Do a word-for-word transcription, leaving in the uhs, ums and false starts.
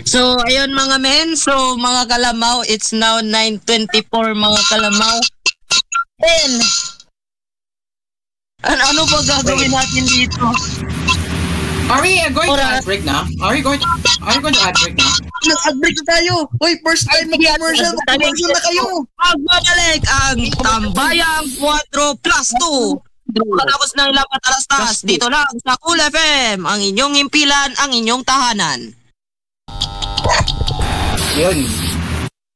So, ayun mga men. So, mga kalamaw, it's now nine twenty-four mga kalamaw. And, ano, ano ba gagawin natin dito? Are we uh, going Ora. to ad break now? Are we going to, are we going to ad break now? Nag-break na tayo. Hoy, first time mag-commercial. Mag-commercial na kayo. Magbabalik ang Tambayang four plus two. Pagkatapos ng lapat alas-tas, dito lang sa Cool F M, ang inyong impilan, ang inyong tahanan. Yun.